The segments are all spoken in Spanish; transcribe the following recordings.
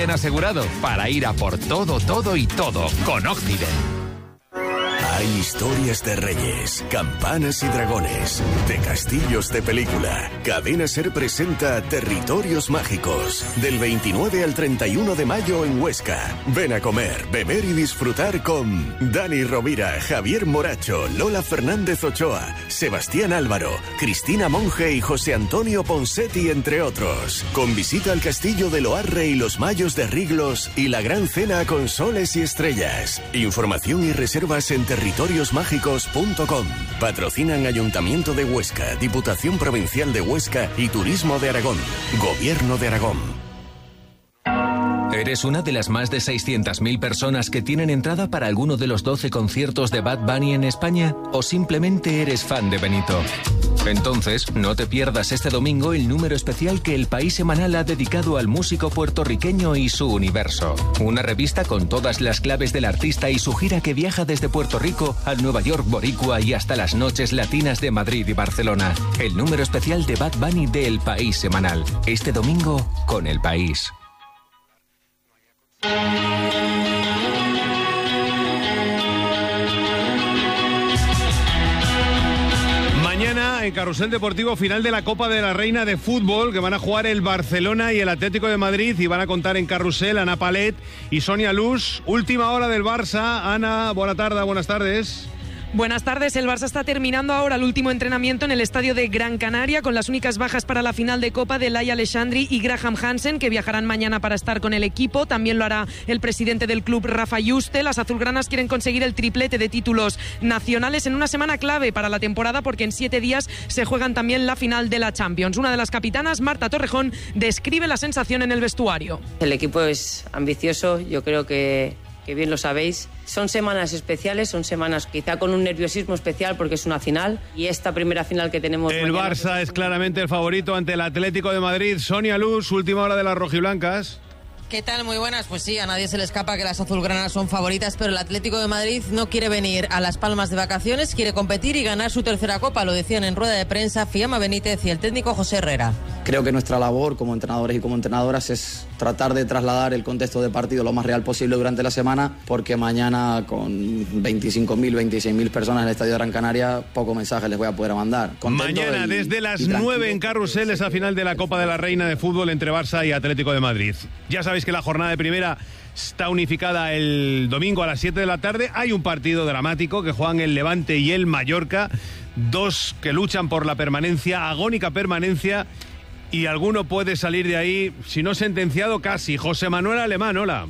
bien asegurado para ir a por todo, todo y todo con Occident. Hay historias de reyes, campanas y dragones, de castillos de película. Cadena Ser presenta Territorios Mágicos, del 29 al 31 de mayo en Huesca. Ven a comer, beber y disfrutar con Dani Rovira, Javier Moracho, Lola Fernández Ochoa, Sebastián Álvaro, Cristina Monge y José Antonio Ponsetti, entre otros. Con visita al castillo de Loarre y los Mayos de Riglos y la gran cena con soles y estrellas. Información y reservas en territoriosmágicos.com. Patrocinan Ayuntamiento de Huesca, Diputación Provincial de Huesca y Turismo de Aragón. Gobierno de Aragón. ¿Eres una de las más de 600.000 personas que tienen entrada para alguno de los 12 conciertos de Bad Bunny en España? ¿O simplemente eres fan de Benito? Entonces, no te pierdas este domingo el número especial que El País Semanal ha dedicado al músico puertorriqueño y su universo. Una revista con todas las claves del artista y su gira que viaja desde Puerto Rico al Nueva York boricua y hasta las noches latinas de Madrid y Barcelona. El número especial de Bad Bunny de El País Semanal. Este domingo con El País. Mañana en Carrusel Deportivo, final de la Copa de la Reina de Fútbol, que van a jugar el Barcelona y el Atlético de Madrid, y van a contar en Carrusel Ana Palet y Sonia Luz. Última hora del Barça. Ana, buena tarde, buenas tardes. Buenas tardes. El Barça está terminando ahora el último entrenamiento en el estadio de Gran Canaria, con las únicas bajas para la final de Copa de Laia Alexandri y Graham Hansen, que viajarán mañana para estar con el equipo. También lo hará el presidente del club, Rafa Yuste. Las azulgranas quieren conseguir el triplete de títulos nacionales en una semana clave para la temporada, porque en 7 días se juegan también la final de la Champions. Una de las capitanas, Marta Torrejón, describe la sensación en el vestuario. El equipo es ambicioso, yo creo que bien lo sabéis. Son semanas especiales, son semanas quizá con un nerviosismo especial porque es una final, y esta primera final que tenemos... El Barça es claramente el favorito ante el Atlético de Madrid. Sonia Luz, última hora de las rojiblancas. ¿Qué tal? Muy buenas. Pues sí, a nadie se le escapa que las azulgranas son favoritas, pero el Atlético de Madrid no quiere venir a Las Palmas de vacaciones, quiere competir y ganar su tercera copa. Lo decían en rueda de prensa Fiamma Benítez y el técnico José Herrera. Creo que nuestra labor como entrenadores y como entrenadoras es tratar de trasladar el contexto de partido lo más real posible durante la semana, porque mañana con 25.000, 26.000 personas en el Estadio de Gran Canaria, poco mensaje les voy a poder mandar. Mañana desde las 9 en Carrusel, esa final de la Copa de la Reina de Fútbol entre Barça y Atlético de Madrid. Ya sabéis que la jornada de primera está unificada el domingo a las 7 de la tarde. Hay un partido dramático que juegan el Levante y el Mallorca, dos que luchan por la permanencia, agónica permanencia, y alguno puede salir de ahí, si no sentenciado, casi. José Manuel Alemán, hola.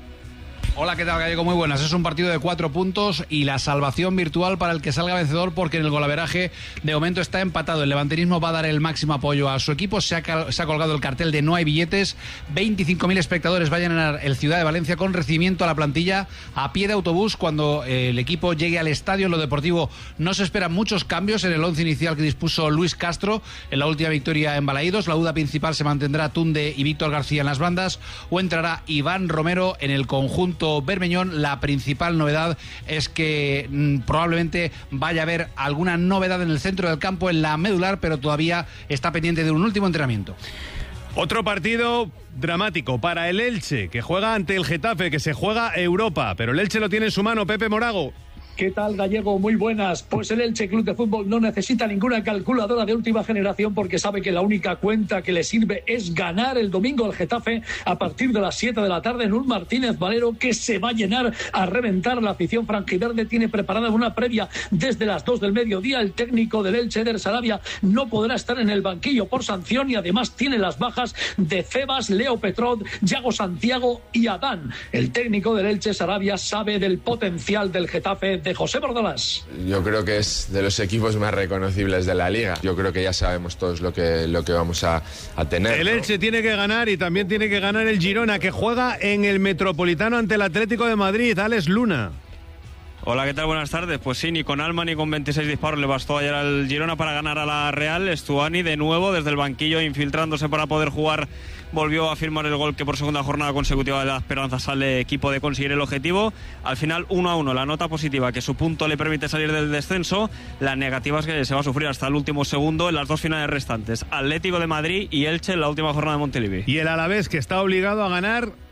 Hola, ¿qué tal, Gallego? Muy buenas. Es un partido de 4 puntos y la salvación virtual para el que salga vencedor, porque en el golaveraje de momento está empatado. El levantinismo va a dar el máximo apoyo a su equipo. Se ha colgado el cartel de no hay billetes. 25.000 espectadores va a llenar el Ciudad de Valencia, con recibimiento a la plantilla a pie de autobús cuando el equipo llegue al estadio. En lo deportivo no se esperan muchos cambios en el 11 inicial que dispuso Luis Castro en la última victoria en Balaídos. La duda principal se mantendrá Tunde y Víctor García en las bandas, o entrará Iván Romero en el conjunto bermeñón. La principal novedad es que probablemente vaya a haber alguna novedad en el centro del campo, en la medular, pero todavía está pendiente de un último entrenamiento. Otro partido dramático para el Elche, que juega ante el Getafe, que se juega Europa, pero el Elche lo tiene en su mano. Pepe Morago. ¿Qué tal, Gallego? Muy buenas. Pues el Elche Club de Fútbol no necesita ninguna calculadora de última generación, porque sabe que la única cuenta que le sirve es ganar el domingo al Getafe a partir de las 7 de la tarde en un Martínez Valero que se va a llenar a reventar. La afición franjiverde tiene preparada una previa desde las 2 del mediodía. El técnico del Elche, Eder Sarabia, no podrá estar en el banquillo por sanción, y además tiene las bajas de Cebas, Leo Petrot, Yago Santiago y Adán. El técnico del Elche, Sarabia, sabe del potencial del Getafe de José Bordalás. Yo creo que es de los equipos más reconocibles de la liga. Yo creo que ya sabemos todos lo que vamos a tener. El Elche tiene que ganar, y también tiene que ganar el Girona, que juega en el Metropolitano ante el Atlético de Madrid. Alex Luna. Hola, ¿qué tal? Buenas tardes. Pues sí, ni con alma ni con 26 disparos le bastó ayer al Girona para ganar a la Real. Stuani de nuevo desde el banquillo infiltrándose para poder jugar. Volvió a firmar el gol que por segunda jornada consecutiva de la esperanza sale equipo de conseguir el objetivo. Al final 1-1, la nota positiva, que su punto le permite salir del descenso. La negativa es que se va a sufrir hasta el último segundo en las dos finales restantes. Atlético de Madrid y Elche en la última jornada de Montilivi. Y el Alavés, que está obligado a ganar